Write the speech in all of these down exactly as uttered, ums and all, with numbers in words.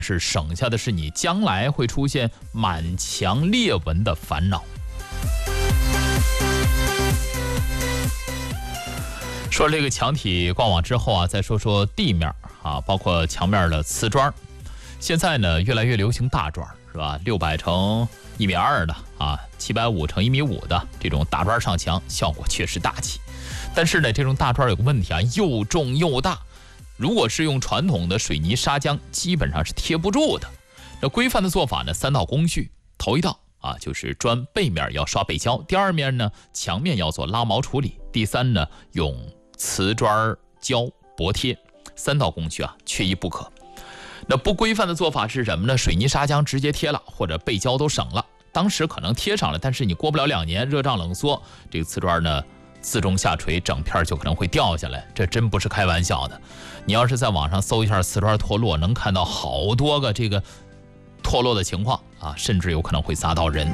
是省下的是你将来会出现满墙裂纹的烦恼。说这个墙体挂网之后啊，再说说地面啊，包括墙面的瓷砖。现在呢，越来越流行大砖，是吧？六百乘一米二的啊，七百五乘一米五的这种大砖上墙，效果确实大气。但是呢，这种大砖有个问题啊，又重又大。如果是用传统的水泥砂浆，基本上是贴不住的。那规范的做法呢，三道工序。头一道啊，就是砖背面要刷背胶；第二面呢，墙面要做拉毛处理；第三呢，用瓷砖胶薄贴。三道工序啊，缺一不可。那不规范的做法是什么呢？水泥砂浆直接贴了，或者背胶都省了。当时可能贴上了，但是你过不了两年，热胀冷缩，这个瓷砖呢自重下垂，整片就可能会掉下来，这真不是开玩笑的。你要是在网上搜一下瓷砖脱落，能看到好多个这个脱落的情况啊，甚至有可能会砸到人。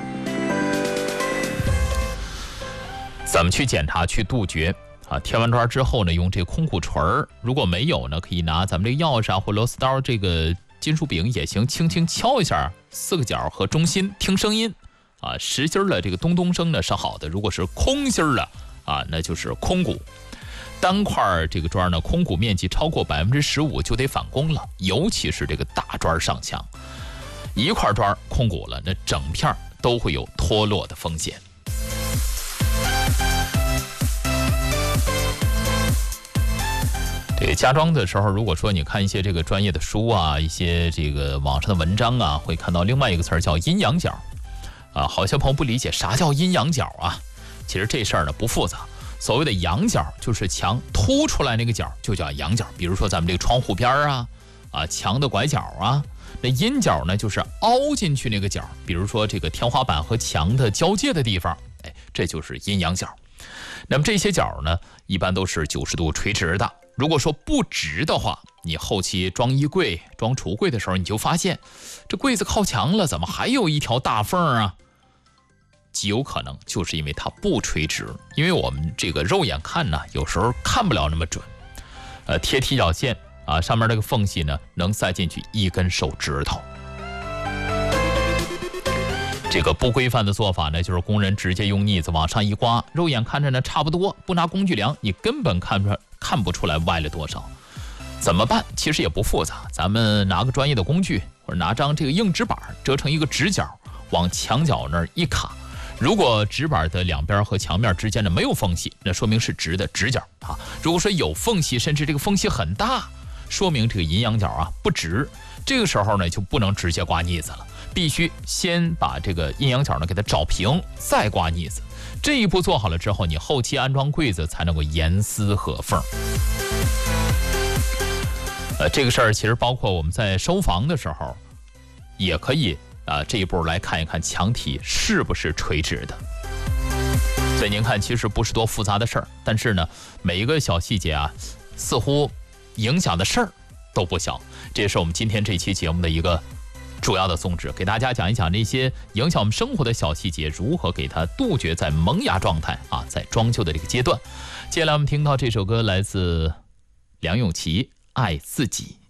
怎么去检查去杜绝啊？贴完砖之后呢，用这个空鼓锤儿，如果没有呢，可以拿咱们这个钥匙啊或螺丝刀，这个金属柄也行，轻轻敲一下四个角和中心，听声音啊，实心的这个咚咚声呢是好的，如果是空心的啊，那就是空鼓。单块这个砖呢，空鼓面积超过百分之十五就得返工了，尤其是这个大砖上墙，一块砖空鼓了，那整片都会有脱落的风险。这个加装的时候，如果说你看一些这个专业的书啊，一些这个网上的文章啊，会看到另外一个词儿叫阴阳角啊。好些朋友不理解啥叫阴阳角啊，其实这事儿呢不复杂。所谓的阳角就是墙凸出来那个角就叫阳角，比如说咱们这个窗户边啊，啊墙的拐角啊。那阴角呢就是凹进去那个角，比如说这个天花板和墙的交界的地方，哎，这就是阴阳角。那么这些角呢，一般都是九十度垂直的。如果说不直的话，你后期装衣柜、装橱柜的时候，你就发现这柜子靠墙了，怎么还有一条大缝啊？极有可能就是因为它不垂直，因为我们这个肉眼看呢，有时候看不了那么准。呃，贴踢脚线啊，上面那个缝隙呢，能塞进去一根手指头。这个不规范的做法呢，就是工人直接用腻子往上一刮，肉眼看着呢差不多，不拿工具量，你根本看不出看不出来歪了多少。怎么办？其实也不复杂，咱们拿个专业的工具，或者拿张这个硬纸板折成一个直角，往墙角那儿一卡。如果纸板的两边和墙面之间呢没有缝隙，那说明是直的直角啊。如果说有缝隙，甚至这个缝隙很大，说明这个阴阳角啊不直。这个时候呢就不能直接刮腻子了，必须先把这个阴阳角呢给它找平，再刮腻子。这一步做好了之后，你后期安装柜子才能够严丝合缝。呃，这个事儿其实包括我们在收房的时候，也可以啊、呃、这一步来看一看墙体是不是垂直的。所以您看，其实不是多复杂的事儿，但是呢，每一个小细节啊，似乎影响的事儿都不小。这也是我们今天这期节目的一个主要的宗旨，给大家讲一讲那些影响我们生活的小细节，如何给它杜绝在萌芽状态啊，在装修的这个阶段。接下来我们听到这首歌来自梁咏琪，《爱自己》。